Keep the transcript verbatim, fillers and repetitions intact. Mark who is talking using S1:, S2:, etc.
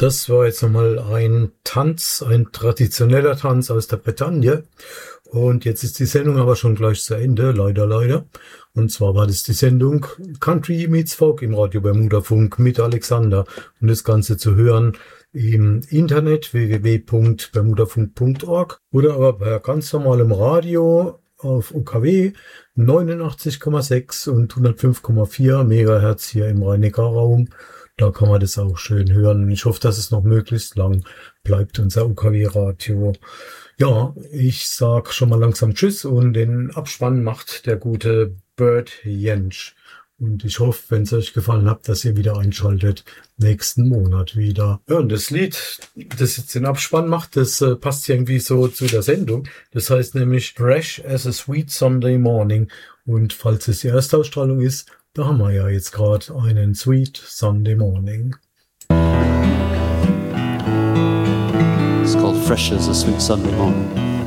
S1: Das war jetzt nochmal ein Tanz, ein traditioneller Tanz aus der Bretagne. Und jetzt ist die Sendung aber schon gleich zu Ende, leider, leider. Und zwar war das die Sendung Country meets Folk im Radio Bermudafunk mit Alexander. Und das Ganze zu hören im Internet w w w punkt bermudafunk punkt org oder aber bei ganz normalem Radio auf U K W neunundachtzig Komma sechs und hundertfünf Komma vier Megahertz hier im Rhein-Neckar-Raum. Da kann man das auch schön hören. Und ich hoffe, dass es noch möglichst lang bleibt, unser U K W-Radio. Ja, ich sag schon mal langsam Tschüss und den Abspann macht der gute Bert Jentsch. Und ich hoffe, wenn es euch gefallen hat, dass ihr wieder einschaltet, nächsten Monat wieder. Ja, und das Lied, das jetzt den Abspann macht, das äh, passt irgendwie so zu der Sendung. Das heißt nämlich Fresh as a Sweet Sunday Morning. Und falls es die Erstausstrahlung ist, da haben wir ja jetzt gerade einen Sweet Sunday Morning.
S2: It's called Fresh as a Sweet Sunday Morning.